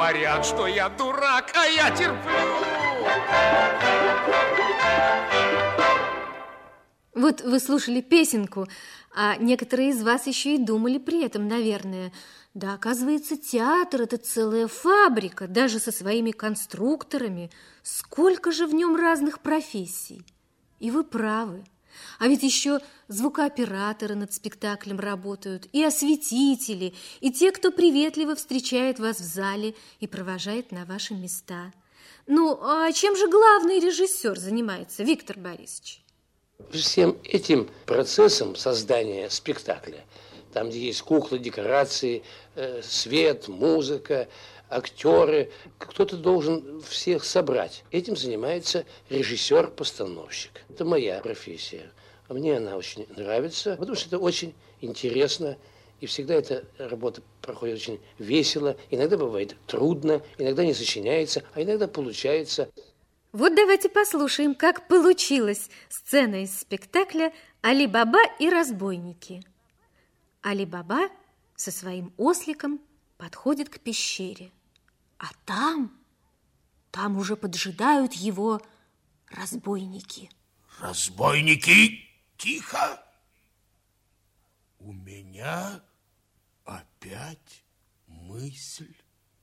говорят, что я дурак, а я терплю. Вот вы слушали песенку, а некоторые из вас еще и думали при этом, наверное. Да, оказывается, театр – это целая фабрика, даже со своими конструкторами. Сколько же в нем разных профессий. И вы правы. А ведь еще звукооператоры над спектаклем работают, и осветители, и те, кто приветливо встречает вас в зале и провожает на ваши места. Ну, а чем же главный режиссер занимается, Виктор Борисович? Всем этим процессом создания спектакля, там, где есть куклы, декорации, свет, музыка, актеры, кто-то должен всех собрать. Этим занимается режиссер-постановщик. Это моя профессия. А мне она очень нравится, потому что это очень интересно. И всегда эта работа проходит очень весело. Иногда бывает трудно, иногда не сочиняется, а иногда получается. Вот давайте послушаем, как получилась сцена из спектакля «Али-Баба и разбойники». Али-Баба со своим осликом подходит к пещере, а там уже поджидают его разбойники. Разбойники, тихо! У меня опять мысль.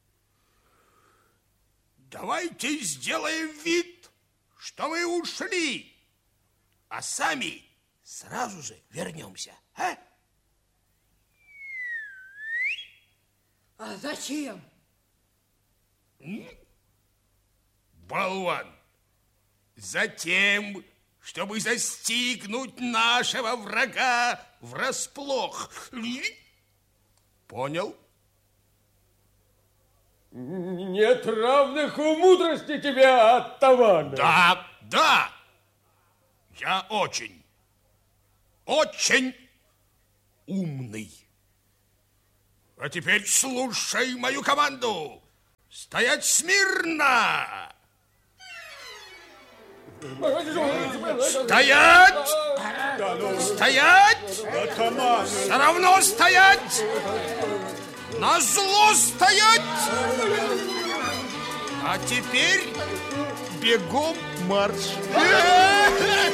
Давайте сделаем вид, что мы ушли, а сами сразу же вернемся, а? А зачем? Болван, затем, чтобы застигнуть нашего врага врасплох. Понял? Нет равных у мудрости тебя, оттаман. Да. Я очень умный. А теперь слушай мою команду. Стоять смирно! Стоять! Стоять! Все равно стоять! Назло стоять! А теперь бегом марш!